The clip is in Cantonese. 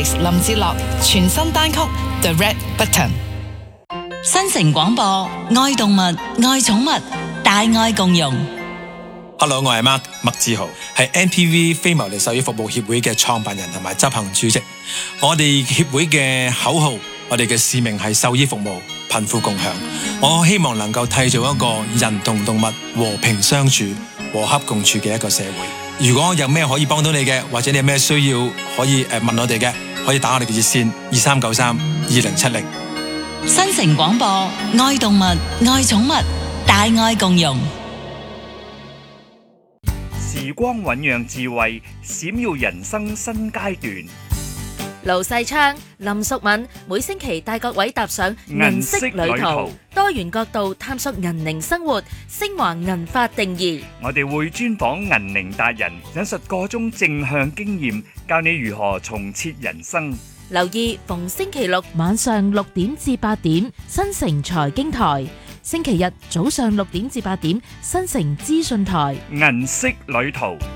Alex 林志樂全新單曲 The Red Button。 新城廣播，愛動物，愛寵物，大愛共融。 Hello， 我係麥志豪，係 NPV 非牟利獸醫服務協會嘅創辦人同埋執行主席。我哋協會嘅口號，我哋嘅使命係獸醫服務，貧富共享。我希望能夠締造一個人同動物和平相處、和洽共處嘅一個社會。如果有咩可以幫到你嘅，或者你有咩需要可以問我哋嘅，可以打我哋嘅熱線23932070。 新城廣播，愛動物，愛寵物，大愛共融。 時光醞釀智慧，閃耀人生新階段。 盧世昌、林淑敏每星期帶各位踏上銀色旅途，多元角度探索銀齡生活，升華銀髮定義。 我哋會專訪銀齡達人，引述個中正向經驗，教你如何重設人生。 留意逢星期六晚上6點至8點，新城財經台；星期日早上6點至8點，新城資訊台。 銀色旅途。